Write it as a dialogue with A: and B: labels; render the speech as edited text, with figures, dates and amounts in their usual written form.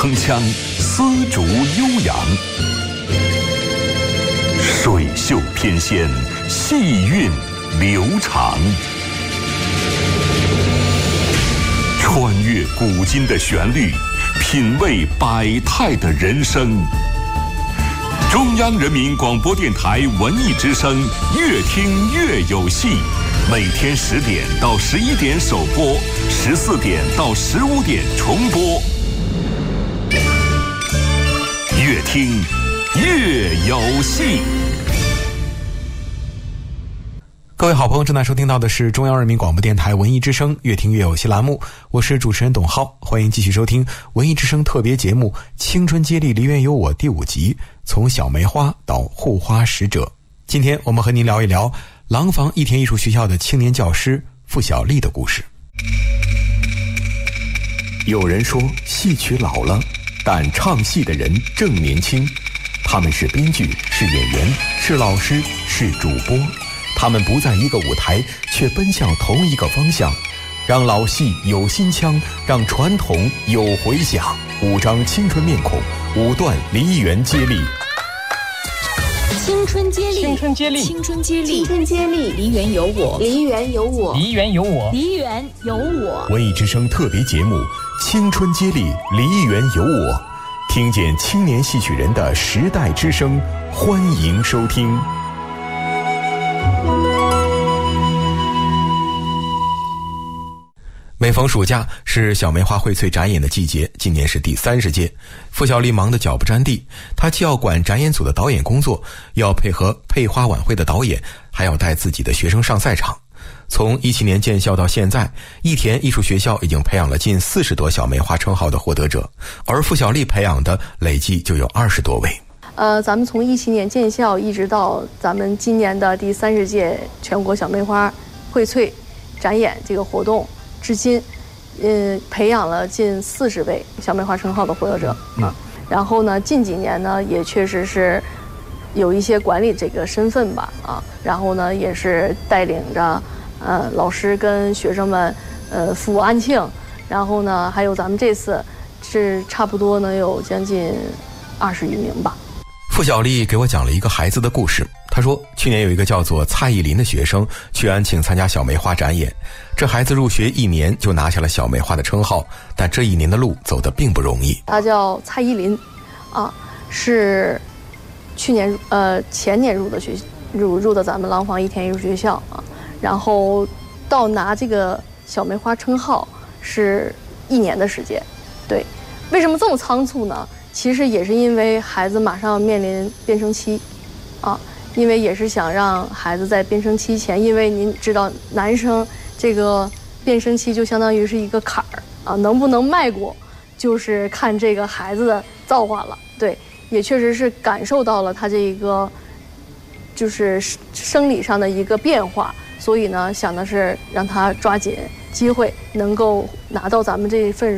A: 铿锵，丝竹悠扬，水袖翩跹，细韵流长。穿越古今的旋律，品味百态的人生。中央人民广播电台文艺之声，越听越有戏。每天10点到11点首播，14点到15点重播。越听越有戏。
B: 各位好朋友，正在收听到的是中央人民广播电台文艺之声越听越有戏栏目，我是主持人董浩，欢迎继续收听文艺之声特别节目《青春接力梨园有我》第5集，从小梅花到护花使者。今天我们和您聊一聊廊坊益田艺术学校的青年教师付小丽的故事。有人说戏曲老了，但唱戏的人正年轻，他们是编剧，是演员，是老师，是主播，他们不在一个舞台，却奔向同一个方向，让老戏有新腔，让传统有回响。5张青春面孔，5段梨园接力。
C: 青春接力，
D: 青春接力，
C: 青春接力，
D: 青春接力，
C: 梨园有我，
D: 梨园有我，
C: 梨园有我，
D: 梨园有我。
B: 文艺之声特别节目《青春接力，梨园有我》，听见青年戏曲人的时代之声，欢迎收听。每逢暑假是小梅花荟萃展演的季节，今年是第30届。付小丽忙得脚不沾地，她既要管展演组的导演工作，又要配合配花晚会的导演，还要带自己的学生上赛场。从17年建校到现在，益田艺术学校已经培养了近40多小梅花称号的获得者，而付小丽培养的累计就有20多位。
E: 咱们从17年建校一直到咱们今年的第30届全国小梅花荟萃展演这个活动，至今，培养了近40位小梅花称号的获得者。然后呢，近几年呢，也确实是有一些管理这个身份吧，然后呢，也是带领着老师跟学生们赴安庆，然后呢，还有咱们这次是差不多能有将近20余名吧。
B: 付小丽给我讲了一个孩子的故事。他说，去年有一个叫做蔡艺林的学生去安庆参加小梅花展演，这孩子入学1年就拿下了小梅花的称号，但这1年的路走得并不容易。
E: 他叫蔡艺林，是前年入的咱们廊坊益田艺术学校然后到拿这个小梅花称号是1年的时间。对，为什么这么仓促呢？其实也是因为孩子马上要面临变声期因为也是想让孩子在变声期前，因为您知道男生这个变声期就相当于是一个坎儿能不能迈过，就是看这个孩子的造化了。对，也确实是感受到了他这一个就是生理上的一个变化，所以呢，想的是让他抓紧机会，能够拿到咱们这一份